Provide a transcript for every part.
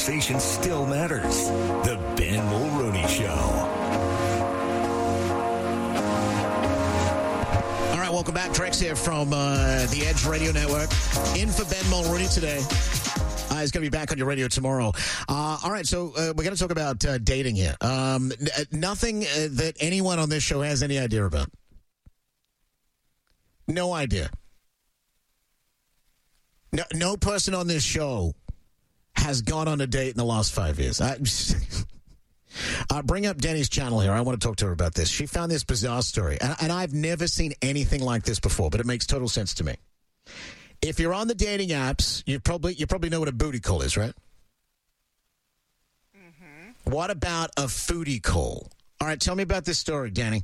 conversation still matters. The Ben Mulroney Show. All right, welcome back. Trex here from the Edge Radio Network. In for Ben Mulroney today. He's going to be back on your radio tomorrow. All right, so we're going to talk about dating here. Nothing that anyone on this show has any idea about. No idea. No person on this show has gone on a date in the last 5 years. Bring up Denny's channel here. I want to talk to her about this. She found this bizarre story, and I've never seen anything like this before, but it makes total sense to me. If you're on the dating apps, you probably know what a booty call is, right? Mm-hmm. What about a foodie call? All right, tell me about this story, Danny.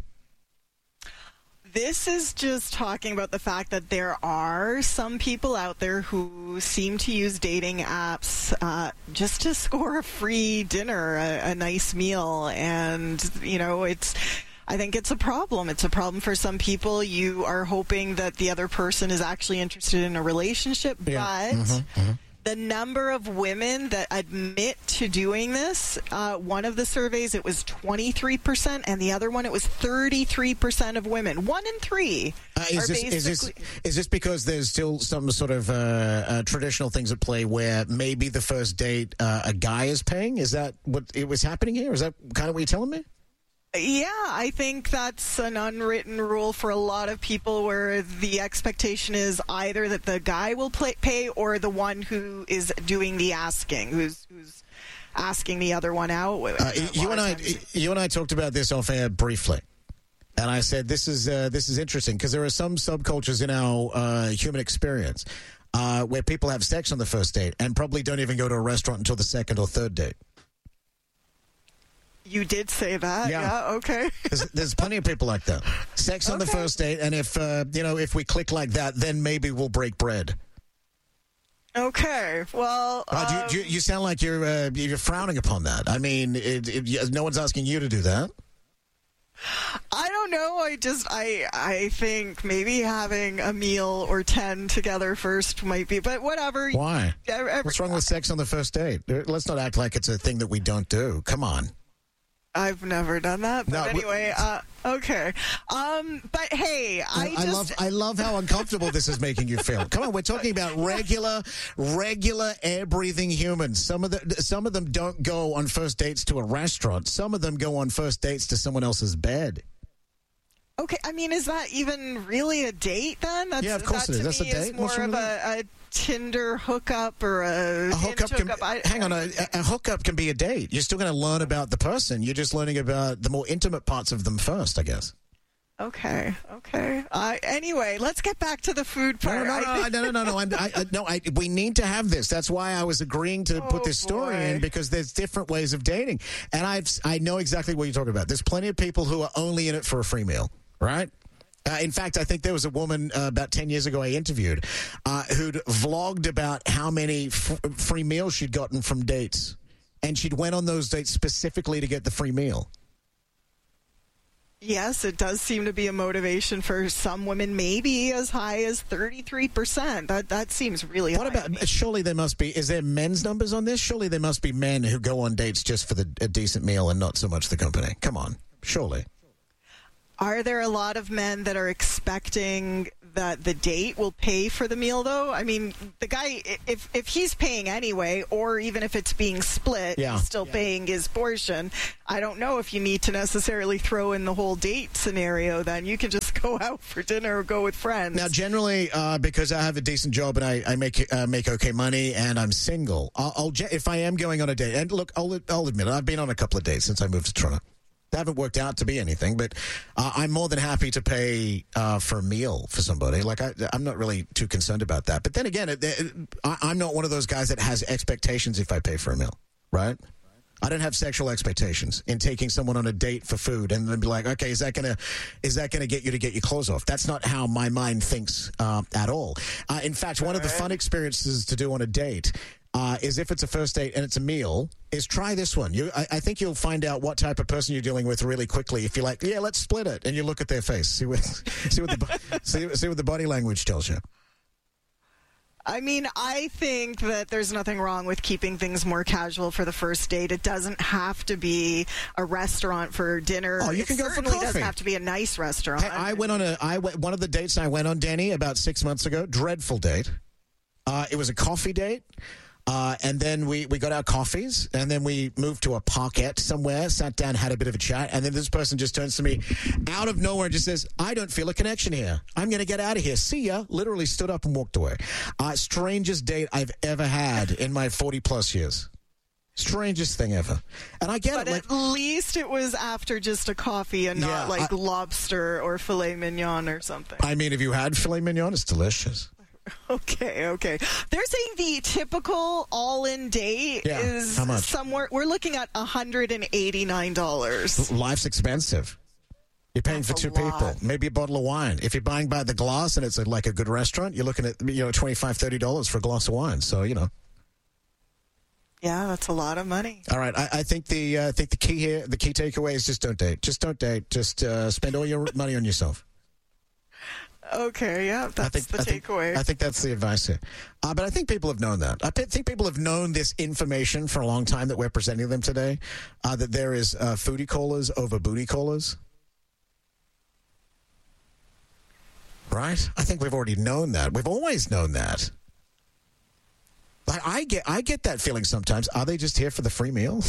This is just talking about the fact that there are some people out there who seem to use dating apps just to score a free dinner, a nice meal. And, you know, I think it's a problem. It's a problem for some people. You are hoping that the other person is actually interested in a relationship, but the number of women that admit to doing this, one of the surveys, it was 23%, and the other one, it was 33% of women. 1 in 3 is this because there's still some sort of traditional things at play where maybe the first date a guy is paying? Is that what it was happening here? Is that kind of what you're telling me? Yeah, I think that's an unwritten rule for a lot of people where the expectation is either that the guy will pay or the one who is doing the asking, who's asking the other one out. You and I talked about this off air briefly, and I said this is interesting because there are some subcultures in our human experience where people have sex on the first date and probably don't even go to a restaurant until the second or third date. You did say that. Yeah, okay. There's plenty of people like that. Sex on the first date, and if we click like that, then maybe we'll break bread. Okay. Well, you sound like you're frowning upon that. I mean, no one's asking you to do that. I don't know. I think maybe having a meal or 10 together first might be, but whatever. Why? What's wrong with sex on the first date? Let's not act like it's a thing that we don't do. Come on. I've never done that, but anyway, okay. But hey, I love how uncomfortable this is making you feel. Come on, we're talking about regular air-breathing humans. Some of them don't go on first dates to a restaurant. Some of them go on first dates to someone else's bed. Okay, I mean, is that even really a date then? Yeah, of course it is. That's a date. It's more of a Tinder hookup or a hookup. Hang on, a hookup can be a date. You're still going to learn about the person. You're just learning about the more intimate parts of them first, I guess. Okay. Anyway, let's get back to the food part. No. We need to have this. That's why I was agreeing to put this story in, because there's different ways of dating, and I know exactly what you're talking about. There's plenty of people who are only in it for a free meal, right? In fact, I think there was a woman about 10 years ago I interviewed who'd vlogged about how many free meals she'd gotten from dates. And she'd went on those dates specifically to get the free meal. Yes, it does seem to be a motivation for some women, maybe as high as 33%. That seems really high. What about, surely there must be, is there men's numbers on this? Surely there must be men who go on dates just for a decent meal and not so much the company. Come on, surely. Are there a lot of men that are expecting that the date will pay for the meal, though? I mean, the guy, if he's paying anyway, or even if it's being split, he's still paying his portion. I don't know if you need to necessarily throw in the whole date scenario then. You can just go out for dinner or go with friends. Now, generally, because I have a decent job and I make okay money and I'm single, if I am going on a date, and look, I'll admit it, I've been on a couple of dates since I moved to Toronto. They haven't worked out to be anything, but I'm more than happy to pay for a meal for somebody. Like, I'm not really too concerned about that. But then again, I'm not one of those guys that has expectations if I pay for a meal, right? I don't have sexual expectations in taking someone on a date for food and then be like, okay, is that gonna get you to get your clothes off? That's not how my mind thinks at all. In fact, one of the fun experiences to do on a date is, if it's a first date and it's a meal, is try this one. I think you'll find out what type of person you're dealing with really quickly if you're like, yeah, let's split it, and you look at their face, see what the body language tells you. I mean, I think that there's nothing wrong with keeping things more casual for the first date. It doesn't have to be a restaurant for dinner. Oh, you can go for certainly coffee. doesn't have to be a nice restaurant. Hey, one of the dates I went on, Danny, about 6 months ago. Dreadful date. It was a coffee date. And then we got our coffees, and then we moved to a parkette somewhere, sat down, had a bit of a chat, and then this person just turns to me out of nowhere and just says, I don't feel a connection here. I'm going to get out of here. See ya. Literally stood up and walked away. Strangest date I've ever had in my 40-plus years. Strangest thing ever. And I get but it. At least it was after just a coffee and not like lobster or filet mignon or something. I mean, if you had filet mignon, it's delicious. Okay. They're saying the typical all-in date is how much? somewhere. We're looking at $189. Life's expensive. You're paying for two people, maybe a bottle of wine. If you're buying by the glass and it's like a good restaurant, you're looking at $25, $30 for a glass of wine. So Yeah, that's a lot of money. All right, I think the key here, the key takeaway is just don't date. Just don't date. Just spend all your money on yourself. Okay, yeah, that's the takeaway. I think that's the advice here. But I think people have known that. I think people have known this information for a long time that we're presenting them today, that there is foodie callers over booty callers. Right? I think we've already known that. We've always known that. I get that feeling sometimes. Are they just here for the free meal?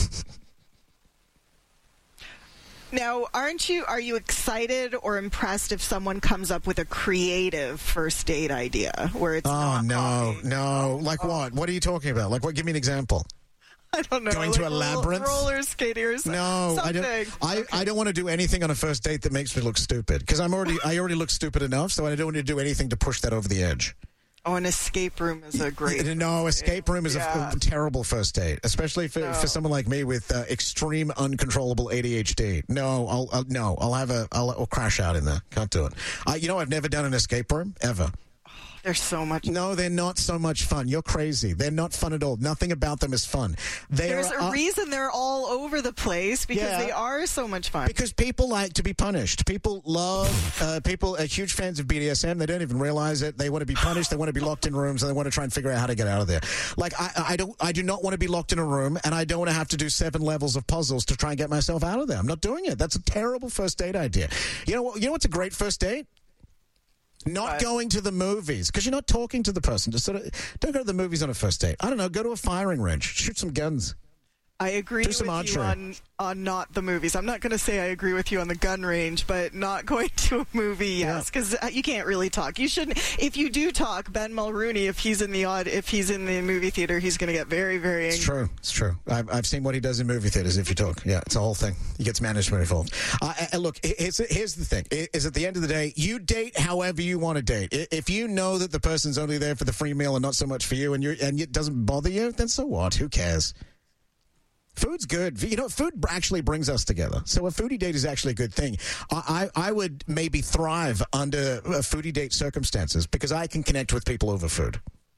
Now, are you excited or impressed if someone comes up with a creative first date idea where it's not coffee? No. Like what? What are you talking about? Like what? Give me an example. I don't know. Going to a labyrinth? Roller skating or something. No, something. I don't want to do anything on a first date that makes me look stupid because I already look stupid enough, so I don't want to do anything to push that over the edge. Oh, an escape room is a great... No, escape room is a terrible first date, especially for someone like me with extreme uncontrollable ADHD. No, I'll crash out in there. Can't do it. I've never done an escape room, ever. They're so much fun. No, they're not so much fun. You're crazy. They're not fun at all. Nothing about them is fun. There's a reason they're all over the place because they are so much fun. Because people like to be punished. People people are huge fans of BDSM. They don't even realize it. They want to be punished. They want to be locked in rooms, and they want to try and figure out how to get out of there. Like, I do not want to be locked in a room, and I don't want to have to do 7 levels of puzzles to try and get myself out of there. I'm not doing it. That's a terrible first date idea. You know what's a great first date? Not going to the movies, because you're not talking to the person. Just don't go to the movies on a first date. I don't know, go to a firing range, shoot some guns. I agree with you on not the movies. I'm not going to say I agree with you on the gun range, but not going to a movie, yes, because you can't really talk. You shouldn't. If you do talk, Ben Mulrooney, if he's in the movie theater, he's going to get very, very angry. It's true. I've seen what he does in movie theaters. If you talk, it's a whole thing. He gets management involved. And look, here's the thing: is at the end of the day, you date however you want to date. If you know that the person's only there for the free meal and not so much for you, and it doesn't bother you, then so what? Who cares? Food's good. Food actually brings us together. So a foodie date is actually a good thing. I would maybe thrive under foodie date circumstances because I can connect with people over food.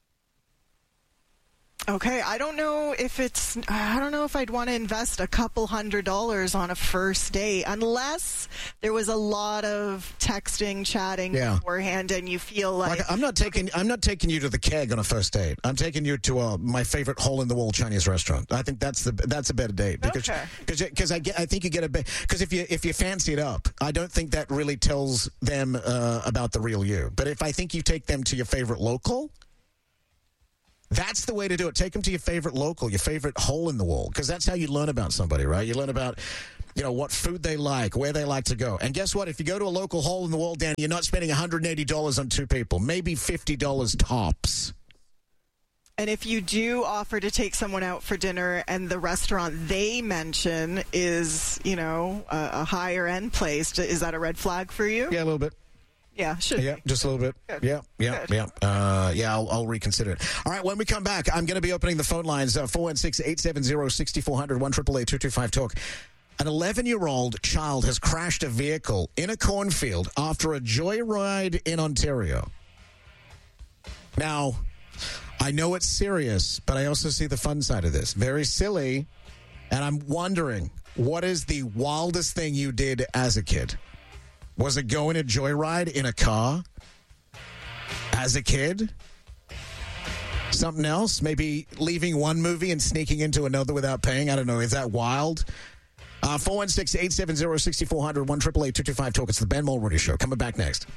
Okay, I don't know if I'd want to invest a couple $100s on a first date unless there was a lot of texting, chatting beforehand, and you feel like I'm not taking you to the Keg on a first date. I'm taking you to my favorite hole-in-the-wall Chinese restaurant. I think that's a better date because I think you get a bit because if you fancy it up, I don't think that really tells them about the real you. But if I think you take them to your favorite local. That's the way to do it. Take them to your favorite local, your favorite hole in the wall, because that's how you learn about somebody, right? You learn about, what food they like, where they like to go. And guess what? If you go to a local hole in the wall, Danny, you're not spending $180 on 2 people, maybe $50 tops. And if you do offer to take someone out for dinner and the restaurant they mention is, a higher end place, is that a red flag for you? Yeah, a little bit. Yeah, should be. Just a little bit. Good. Yeah. I'll reconsider it. All right, when we come back, I'm going to be opening the phone lines, 416-870-6400, 1-888-225-TALK. An 11-year-old child has crashed a vehicle in a cornfield after a joyride in Ontario. Now, I know it's serious, but I also see the fun side of this. Very silly, and I'm wondering, what is the wildest thing you did as a kid? Was it going a joyride in a car as a kid? something else? Maybe leaving one movie and sneaking into another without paying? I don't know. Is that wild? 416-870-6400, 1-888-225-TALK. It's the Ben Mulroney Show. Coming back next.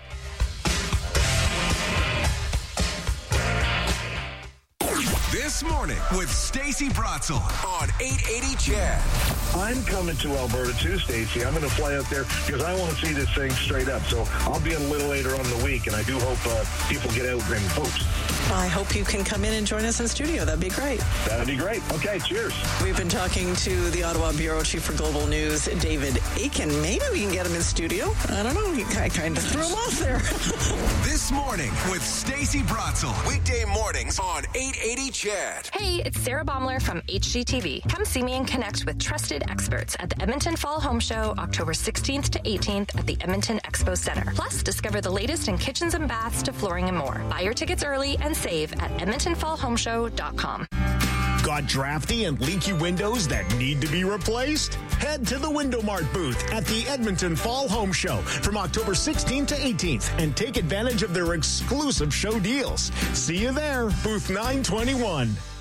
This morning with Stacey Bratzel on 880 Chad. I'm coming to Alberta too, Stacey. I'm going to fly out there because I want to see this thing straight up. So I'll be a little later on in the week, and I do hope people get out and vote. I hope you can come in and join us in studio. That'd be great. That'd be great. Okay, cheers. We've been talking to the Ottawa Bureau Chief for Global News, David Aiken. Maybe we can get him in studio. I don't know. I kind of threw him off there. This morning with Stacey Bratzel. Weekday mornings on 880 Chad. Hey, it's Sarah Baumler from HGTV. Come see me and connect with trusted experts at the Edmonton Fall Home Show, October 16th to 18th at the Edmonton Expo Center. Plus, discover the latest in kitchens and baths to flooring and more. Buy your tickets early and save at EdmontonFallHomeShow.com. Got drafty and leaky windows that need to be replaced? Head to the Window Mart booth at the Edmonton Fall Home Show from October 16th to 18th and take advantage of their exclusive show deals. See you there, booth 921.